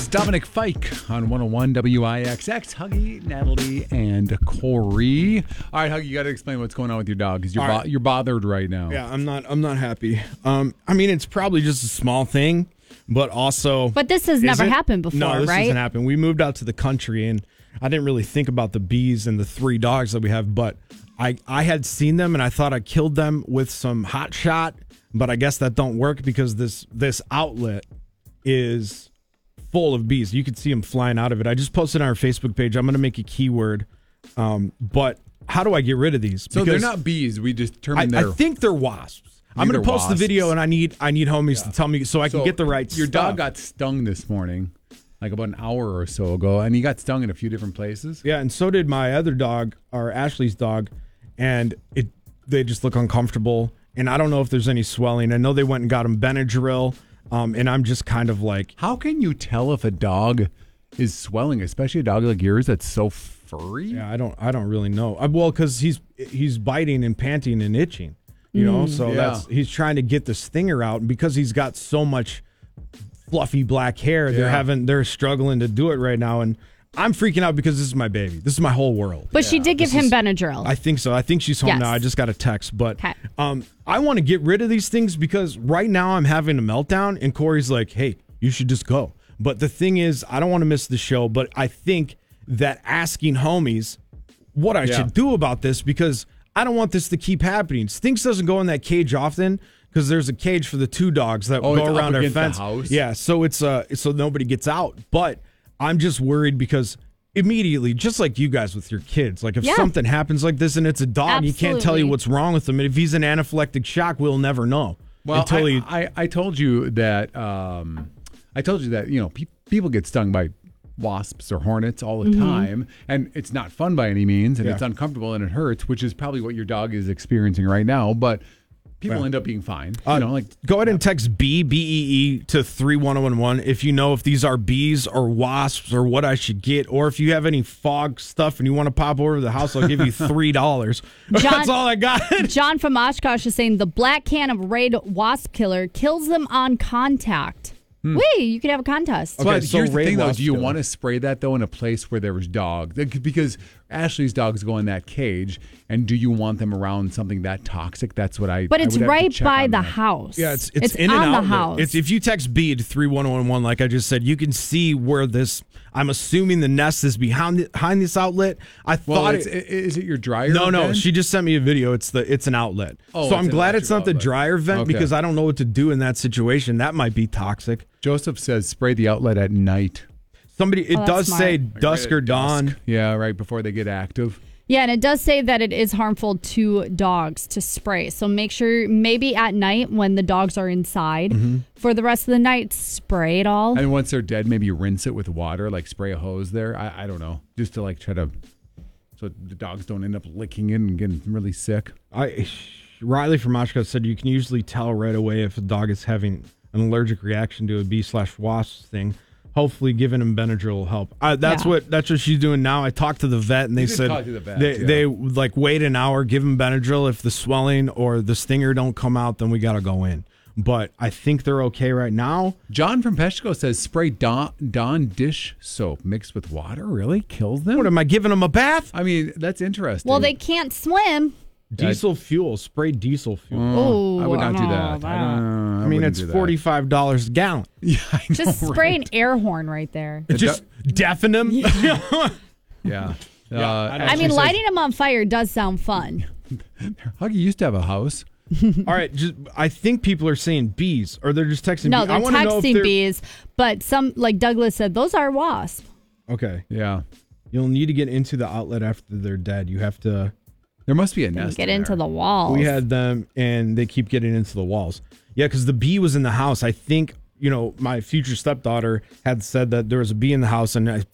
Dominic Fike on 101 WIXX. Huggy, Natalie, and Corey. All right, Huggy, you got to explain what's going on with your dog because you're bothered right now. Yeah, I'm not happy. I mean, it's probably just a small thing, but also. But this has never happened before, right? No, this right? hasn't happened. We moved out to the country, and I didn't really think about the bees and the 3 dogs that we have, but I had seen them, and I thought I killed them with some hot shot, but I guess that don't work because this outlet is full of bees. You could see them flying out of it. I just posted on our Facebook page. I'm going to make a keyword, but how do I get rid of these? So they're not bees. We determined I think they're wasps. I'm going to post the video, and I need homies to tell me so I can get the right Your stuff. dog got stung this morning, like about an hour or so ago, and he got stung in a few different places. Yeah, and so did my other dog, or Ashley's dog, and they just look uncomfortable. And I don't know if there's any swelling. I know they went and got him Benadryl, and I'm just kind of like, how can you tell if a dog is swelling, especially a dog like yours that's so furry? Yeah, I don't really know. Well, because he's biting and panting and itching, you know. So he's trying to get the stinger out, and because he's got so much fluffy black hair, they're struggling to do it right now, and I'm freaking out because this is my baby. This is my whole world. But she did give him Benadryl. I think so. I think she's home now. I just got a text. But I want to get rid of these things because right now I'm having a meltdown, and Corey's like, hey, you should just go. But the thing is, I don't want to miss the show, but I think that asking homies what I should do about this, because I don't want this to keep happening. Stinks doesn't go in that cage often because there's a cage for the 2 dogs that go around our fence. The house? Yeah, so it's so nobody gets out. But I'm just worried because immediately, just like you guys with your kids, like if something happens like this and it's a dog, he can't tell you what's wrong with him. And if he's in anaphylactic shock, we'll never know. Well, I told you that people get stung by wasps or hornets all the time, and it's not fun by any means, and it's uncomfortable and it hurts, which is probably what your dog is experiencing right now. But people end up being fine. Go ahead and text BEE to 31011 if you know if these are bees or wasps or what I should get, or if you have any fog stuff and you want to pop over to the house, I'll give you $3. That's all I got. John from Oshkosh is saying the black can of Raid Wasp Killer kills them on contact. Wait, you could have a contest. Okay, but here's the thing, though. Do you want to spray that, though, in a place where there was dogs? Because Ashley's dogs go in that cage, and do you want them around something that toxic? That's what I. But it's right by the that. house. Yeah, it's in on and out the house. It's if you text B to 31111, like I just said, you can see where this. I'm assuming the nest is behind this outlet. Is it your dryer? No. vent? She just sent me a video. It's an outlet. So I'm glad it's not the dryer vent because I don't know what to do in that situation. That might be toxic. Joseph says spray the outlet at night. It does say dusk or dawn. Yeah, right before they get active. Yeah, and it does say that it is harmful to dogs to spray. So make sure maybe at night when the dogs are inside, for the rest of the night, spray it all. And once they're dead, maybe rinse it with water, like spray a hose there. I don't know, just to try to, so the dogs don't end up licking it and getting really sick. Riley from Oshkosh said you can usually tell right away if a dog is having an allergic reaction to a bee/wasp thing. Hopefully, giving him Benadryl will help. That's what she's doing now. I talked to the vet, and they said they wait an hour, give him Benadryl. If the swelling or the stinger don't come out, then we got to go in. But I think they're okay right now. John from Peshko says spray Dawn dish soap mixed with water really kills them. What, am I giving them a bath? I mean, that's interesting. Well, they can't swim. Diesel fuel. Spray diesel fuel. Oh, I would not do that. I mean, it's $45 a gallon. Yeah, I know, just spray an air horn right there. Just deafen them. Yeah. I mean, lighting them on fire does sound fun. Huggy used to have a house. All right, I think people are saying bees, or they're just texting. No, bees. they're texting bees, but some, like Douglas said, those are wasps. Okay. Yeah. You'll need to get into the outlet after they're dead. You have to. There must be a nest. Get into the walls. We had them, and they keep getting into the walls. Yeah, because the bee was in the house. I think, my future stepdaughter had said that there was a bee in the house, and I